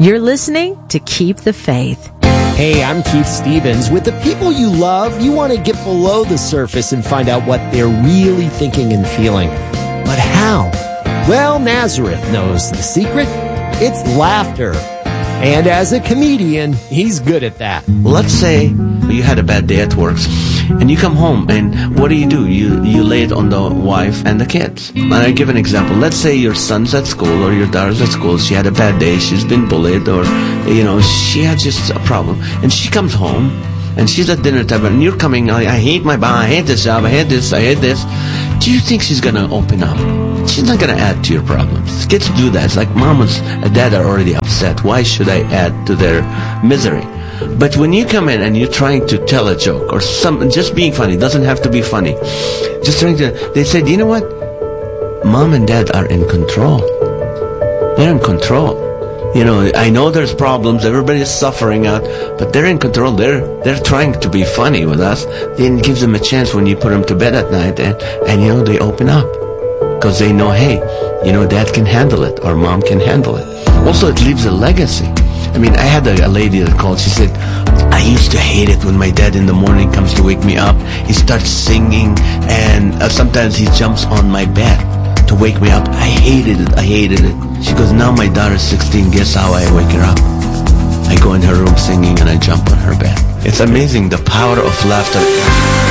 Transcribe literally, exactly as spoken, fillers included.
You're listening to Keep the Faith. Hey, I'm Keith Stevens. With the people you love, you want to get below the surface and find out what they're really thinking and feeling. But how? Well, Nazareth knows the secret. It's laughter. And as a comedian, he's good at that. Let's say you had a bad day at work, and you come home, and what do you do? You you lay it on the wife and the kids. And I give an example. Let's say your son's at school or your daughter's at school. She had a bad day. She's been bullied, or you know, she had just a problem, and she comes home, and she's at dinner table, and you're coming. I, I hate my boss. I hate this job. I hate this. I hate this. Do you think she's gonna open up? She's not going to add to your problems. Kids do that. It's like mom and dad are already upset. Why should I add to their misery? But when you come in and you're trying to tell a joke or some, just being funny, doesn't have to be funny. Just trying to, they say, you know what? Mom and dad are in control. They're in control. You know, I know there's problems. Everybody's suffering out, but they're in control. They're they're trying to be funny with us. Then it gives them a chance when you put them to bed at night, and, and you know, they open up. Because they know, hey, you know, dad can handle it or mom can handle it. Also, it leaves a legacy. I mean, I had a, a lady that called. She said, I used to hate it when my dad in the morning comes to wake me up. He starts singing, and uh, sometimes he jumps on my bed to wake me up. I hated it. I hated it. She goes, now my daughter's sixteen. Guess how I wake her up? I go in her room singing, and I jump on her bed. It's amazing the power of laughter.